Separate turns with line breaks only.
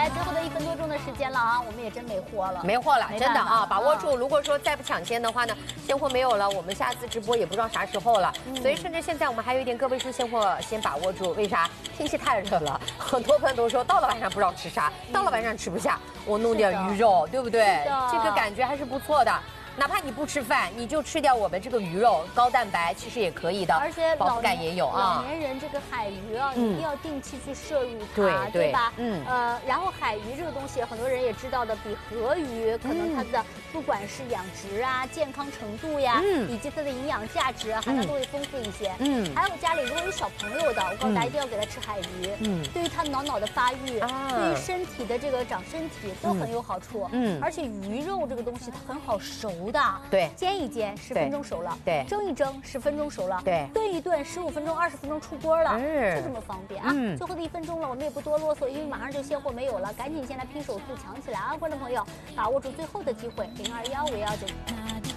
来，最后的1分多钟的时间了啊，我们也真没货了，
没货了，真的啊，把握住。如果说再不抢先的话呢，现货没有了，我们下次直播也不知道啥时候了。所以趁着现在我们还有一点个位数现货，先把握住。为啥？天气太热了，很多朋友都说到了晚上不知道吃啥，到了晚上吃不下，我弄点鱼肉，对不对？这个感觉还是不错的。哪怕你不吃饭，你就吃掉我们这个鱼肉，高蛋白其实也可以的，
而且
饱腹感也有啊。
老年人这个海鱼啊，一定要定期去摄入它，对吧？然后海鱼这个东西，很多人也知道的，比河鱼可能它的不管是养殖啊、健康程度呀，以及它的营养价值啊，含量都会丰富一些。还有家里如果有小朋友的，我告诉大家一定要给他吃海鱼，对于他脑的发育，对于身体的这个长身体都很有好处。而且鱼肉这个东西它很好熟。对，煎一煎10分钟熟了，对，蒸一蒸10分钟熟了，对，炖一炖15分钟、20分钟出锅了，就这么方便啊！最后的1分钟了，我们也不多啰嗦，因为马上就现货没有了，赶紧先来拼手速抢起来啊！观众朋友，把握住最后的机会，021519。